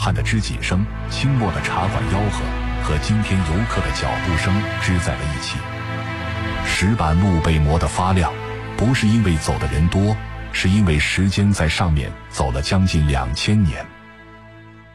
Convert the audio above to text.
畔的织锦声、清末的茶馆吆喝和今天游客的脚步声织在了一起。石板路被磨得发亮，不是因为走的人多，是因为时间在上面走了将近2000年。